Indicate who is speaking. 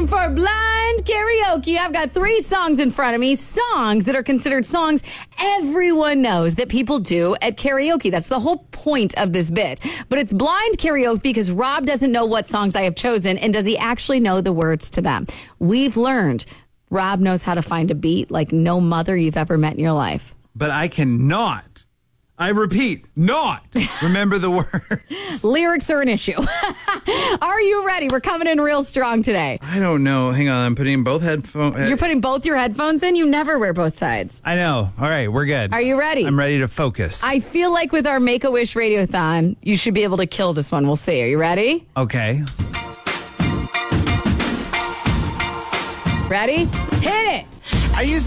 Speaker 1: for blind karaoke. I've got 3 songs in front of me, songs that are considered songs everyone knows that people do at karaoke. That's the whole point of this bit. But it's blind karaoke because Rob doesn't know what songs I have chosen, and does he actually know the words to them? We've learned Rob knows how to find a beat like no mother you've ever met in your life.
Speaker 2: But I cannot. I repeat, not remember the words.
Speaker 1: Lyrics are an issue. Are you ready? We're coming in real strong today.
Speaker 2: I don't know. Hang on. I'm putting in both headphones.
Speaker 1: You're putting both your headphones in? You never wear both sides.
Speaker 2: I know. All right. We're good.
Speaker 1: Are you ready?
Speaker 2: I'm ready to focus.
Speaker 1: I feel like with our Make-A-Wish Radiothon, you should be able to kill this one. We'll see. Are you ready?
Speaker 2: Okay.
Speaker 1: Ready? Hit it!
Speaker 2: I used